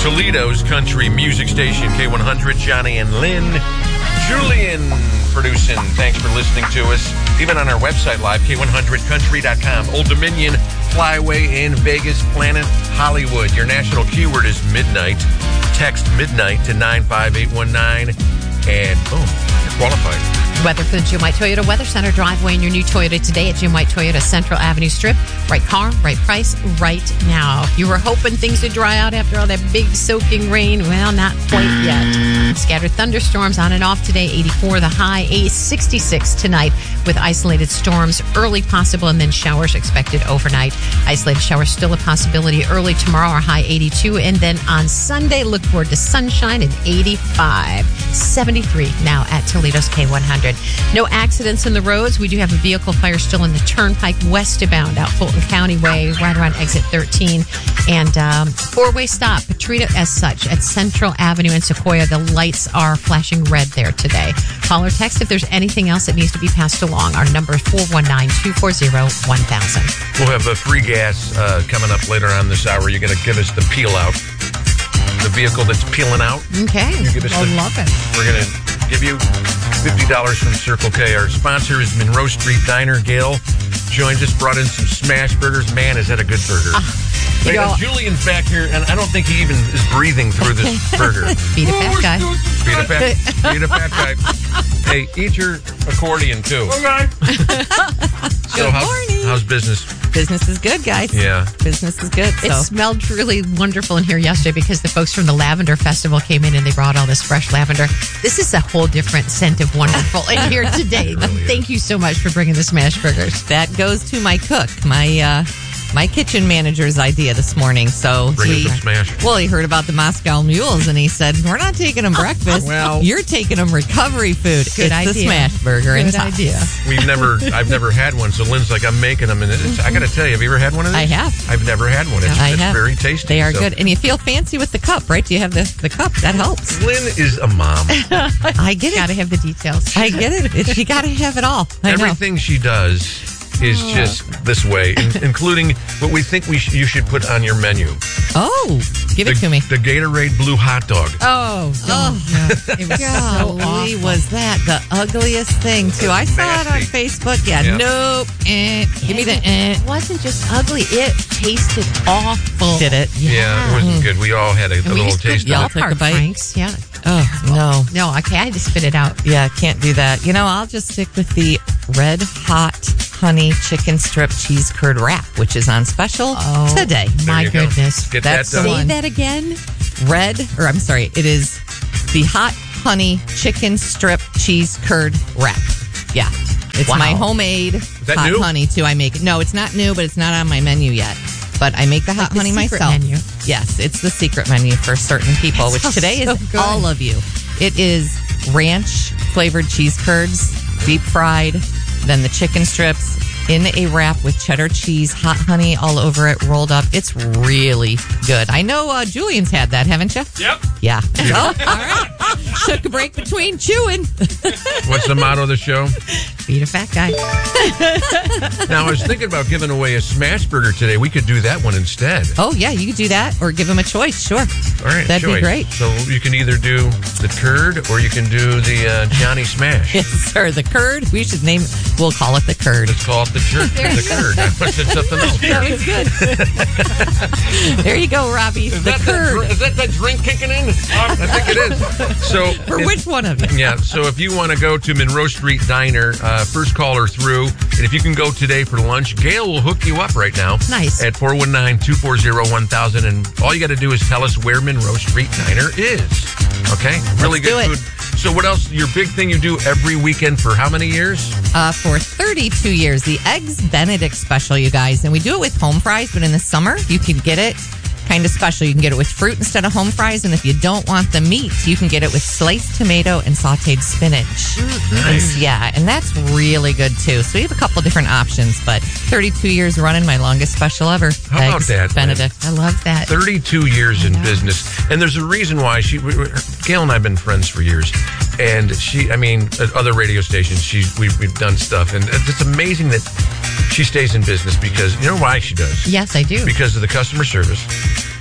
Toledo's country music station, K100, Johnny and Lynn. Julian producing. Thanks for listening to us. Even on our website live, K100country.com. Old Dominion, Flyway in Vegas, Planet Hollywood. Your national keyword is midnight. Text midnight to 95819 and boom, you're qualified. Weather for the Jim White Toyota Weather Center. Driveway in your new Toyota today at Jim White Toyota Central Avenue Strip. Right car, right price, right now. You were hoping things would dry out after all that big soaking rain. Well, not quite yet. Scattered thunderstorms on and off today. 84 the high, 66 tonight with isolated storms early possible and then showers expected overnight. Isolated showers still a possibility early tomorrow. Our high 82. And then on Sunday, look forward to sunshine at 85. 73 now at Toledo's K100. No accidents in the roads. We do have a vehicle fire still in the Turnpike westbound out Fulton County Way, right around exit 13. And four-way stop, Petrita as such, at Central Avenue in Sequoia. The lights are flashing red there today. Call or text if there's anything else that needs to be passed along. Our number is 419-240-1000. We'll have a free gas coming up later on this hour. You're going to give us the peel out. The vehicle that's peeling out. Okay. You give us I love it. We're going to give you $50 from Circle K. Our sponsor is Monroe Street Diner. Gail joins us, brought in some smash burgers. Man, is that a good burger. Julian's back here, and I don't think he even is breathing through this burger. Beat a fat guy. Beat a fat guy. Hey, eat your accordion, too. Okay. So how's business? Business is good, guys. Yeah. Business is good. It smelled really wonderful in here yesterday because the folks from the Lavender Festival came in and they brought all this fresh lavender. This is a whole different scent of wonderful in here today. Really Thank you so much for bringing the smash burgers. That goes to my cook, my kitchen manager's idea this morning. So he heard about the Moscow mules and he said, "We're not taking them breakfast. You're taking them recovery food." Good it's idea. The smash burger. Good idea. I've never had one. So Lynn's like, I'm making them, and I got to tell you, have you ever had one of these? I have. I've never had one. It's very tasty. They are good, and you feel fancy with the cup, right? Do you have the cup? That helps. Lynn is a mom. I get it. Got to have the details. I get it. She got to have it all. Everything she does is just this way, including what we think you should put on your menu. Oh, give it to me. The Gatorade Blue Hot Dog. Oh. It was so awful. Was that the ugliest thing, too? I saw it on Facebook. Yeah. Nope. Give me the It wasn't just ugly. It tasted awful. Did it? Yeah, it wasn't good. We all had a little taste y'all of it. took a bite. Franks. Yeah. Oh, no. No, okay. I had to spit it out. Yeah, can't do that. I'll just stick with the Red Hot Honey Chicken Strip Cheese Curd Wrap, which is on special today. My goodness. Get that done. Say that again. It is the Hot Honey Chicken Strip Cheese Curd Wrap. Yeah. It's my homemade hot new? honey, too. I make it. No, it's not new, but it's not on my menu yet. But I make the hot honey myself. Menu. Yes, it's the secret menu for certain people, which today is all of you. It is ranch flavored cheese curds, deep fried, then the chicken strips in a wrap with cheddar cheese, hot honey all over it, rolled up. It's really good. I know Julian's had that, haven't you? Yep. Yeah. All right. Took a break between chewing. What's the motto of the show? Beat a fat guy. Now, I was thinking about giving away a smash burger today. We could do that one instead. Oh, yeah, you could do that or give him a choice. Sure. All right, that'd be great. So you can either do the curd or you can do the Johnny Smash. Yes, sir. The curd. We'll call it the curd. Let's call it the curd. The curd. I said something else. It's good. There you go, Robbie. The curd. Is that drink kicking in? I think it is. So for which one of you? Yeah. So if you want to go to Monroe Street Diner, first caller through, and if you can go today for lunch, Gail will hook you up right now. Nice. At 419-240-1000, and all you got to do is tell us where Monroe Street Diner is. Okay. Really good food. So what else? Your big thing you do every weekend for how many years? For 32 years. The Eggs Benedict special, you guys. And we do it with home fries, but in the summer, you can get it kind of special. You can get it with fruit instead of home fries. And if you don't want the meat, you can get it with sliced tomato and sauteed spinach. Nice. Yeah, and that's really good, too. So we have a couple different options, but 32 years running, my longest special ever. How about that, Benedict. I love that. 32 years in business. And there's a reason why Gail and I have been friends for years. And at other radio stations, we've done stuff. And it's amazing that she stays in business because, you know why she does? Yes, I do. Because of the customer service.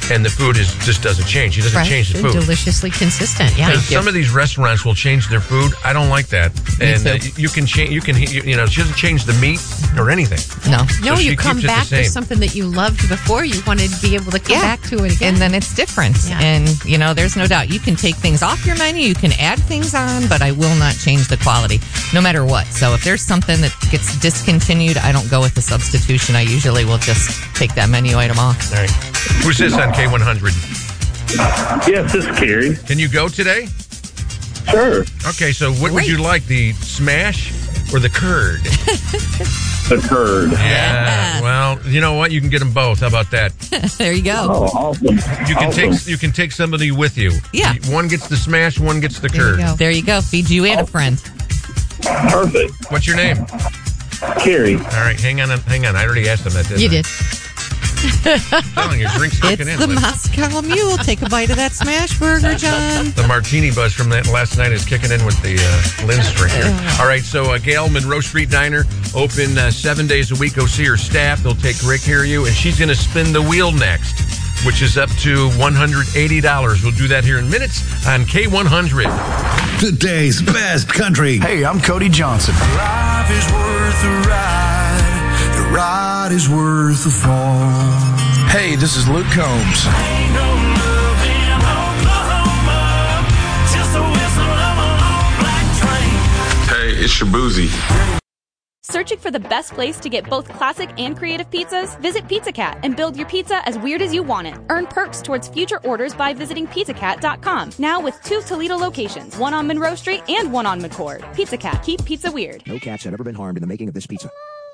and the food just doesn't change. He doesn't change the food. Deliciously consistent. Yeah. Some of these restaurants will change their food. I don't like that. And you can change. She doesn't change the meat or anything. No, so you come back to something that you loved before. You want to be able to come back to it again, and then it's different. Yeah. And there's no doubt you can take things off your menu, you can add things on, but I will not change the quality, no matter what. So if there's something that gets discontinued, I don't go with the substitution. I usually will just take that menu item off. All right. Who's this on K100? Yes, this is Carrie. Can you go today? Sure. Okay, so what would you like, the smash or the curd? The curd. Yeah. Well, you know what? You can get them both. How about that? There you go. Oh, awesome. You can take somebody with you. Yeah. One gets the smash, one gets the curd. There you go. Feed you and a friend. Perfect. What's your name? Carrie. All right, hang on. I already asked him that. You did. I'm telling you, drink's kicking It's in. the Moscow Mule. Take a bite of that smash burger, John. The martini buzz from that last night is kicking in with the Lynn's drink here. All right, so Gail, Monroe Street Diner, open 7 days a week. Go see her staff. They'll take great care of you. And she's going to spin the wheel next, which is up to $180. We'll do that here in minutes on K100. Today's best country. Hey, I'm Cody Johnson. Life is worth the ride. The ride is worth the fall. Hey, this is Luke Combs. Ain't no love in Oklahoma. Just a whistle of a long black train. Hey, it's Shabuzi. Searching for the best place to get both classic and creative pizzas? Visit Pizza Cat and build your pizza as weird as you want it. Earn perks towards future orders by visiting pizzacat.com. Now with 2 Toledo locations, one on Monroe Street and one on McCord. Pizza Cat, keep pizza weird. No cats have ever been harmed in the making of this pizza.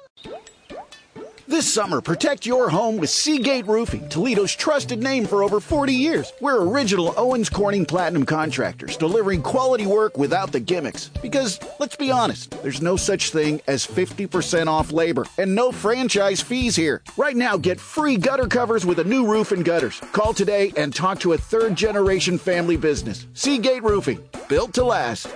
This summer, protect your home with Seagate Roofing, Toledo's trusted name for over 40 years. We're original Owens Corning Platinum contractors, delivering quality work without the gimmicks. Because, let's be honest, there's no such thing as 50% off labor and no franchise fees here. Right now, get free gutter covers with a new roof and gutters. Call today and talk to a third-generation family business. Seagate Roofing, built to last.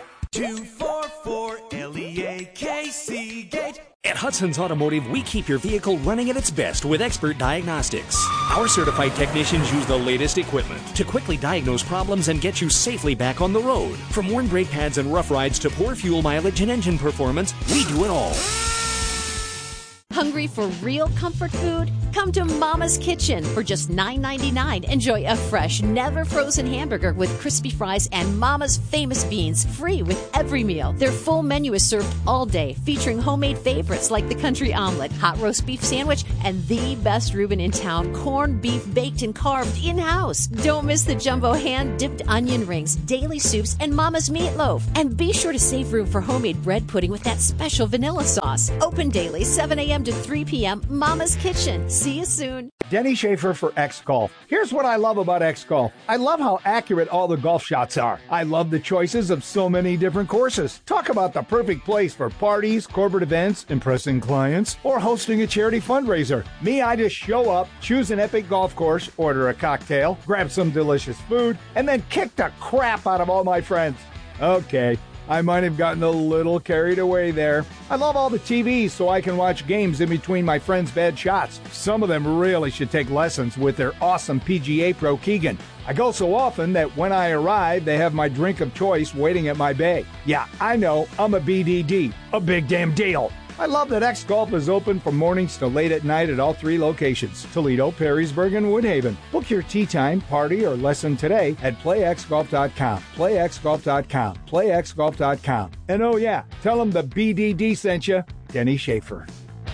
244-LEAK Seagate. At Hudson's Automotive, we keep your vehicle running at its best with expert diagnostics. Our certified technicians use the latest equipment to quickly diagnose problems and get you safely back on the road. From worn brake pads and rough rides to poor fuel mileage and engine performance, we do it all. Hungry for real comfort food? Come to Mama's Kitchen. For just $9.99, enjoy a fresh, never frozen hamburger with crispy fries and Mama's famous beans, free with every meal. Their full menu is served all day, featuring homemade favorites like the country omelet, hot roast beef sandwich, and the best Reuben in town, corned beef baked and carved in-house. Don't miss the jumbo hand-dipped onion rings, daily soups, and Mama's meatloaf. And be sure to save room for homemade bread pudding with that special vanilla sauce. Open daily, 7 a.m. to 3 p.m. Mama's Kitchen. See you soon. Denny Schaefer for X Golf. Here's what I love about X Golf. I love how accurate all the golf shots are. I love the choices of so many different courses. Talk about the perfect place for parties, corporate events, impressing clients, or hosting a charity fundraiser. Me, I just show up, choose an epic golf course, order a cocktail, grab some delicious food, and then kick the crap out of all my friends. Okay, I might have gotten a little carried away there. I love all the TVs so I can watch games in between my friends' bad shots. Some of them really should take lessons with their awesome PGA Pro Keegan. I go so often that when I arrive, they have my drink of choice waiting at my bay. Yeah, I know, I'm a BDD. A big damn deal. I love that X Golf is open from mornings to late at night at all 3 locations, Toledo, Perrysburg, and Woodhaven. Book your tee time, party, or lesson today at playxgolf.com. Playxgolf.com. Playxgolf.com. And oh yeah, tell them the BDD sent you, Denny Schaefer.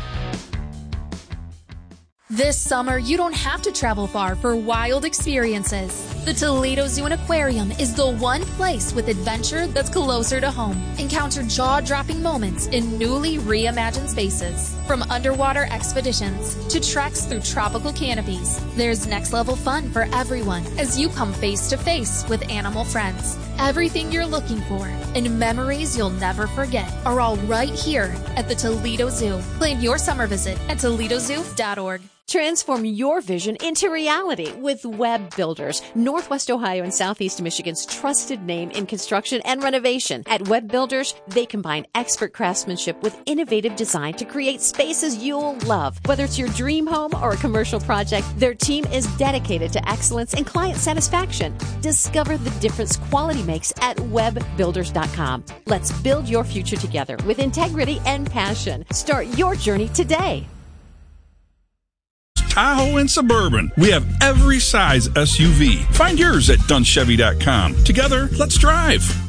This summer, you don't have to travel far for wild experiences. The Toledo Zoo and Aquarium is the one place with adventure that's closer to home. Encounter jaw-dropping moments in newly reimagined spaces. From underwater expeditions to treks through tropical canopies, there's next-level fun for everyone as you come face-to-face with animal friends. Everything you're looking for and memories you'll never forget are all right here at the Toledo Zoo. Plan your summer visit at ToledoZoo.org. Transform your vision into reality with Web Builders, Northwest Ohio and Southeast Michigan's trusted name in construction and renovation. At Web Builders, they combine expert craftsmanship with innovative design to create spaces you'll love. Whether it's your dream home or a commercial project, their team is dedicated to excellence and client satisfaction. Discover the difference quality makes at webbuilders.com. Let's build your future together with integrity and passion. Start your journey today. Tahoe and Suburban. We have every size SUV. Find yours at dunchevy.com. Together, let's drive.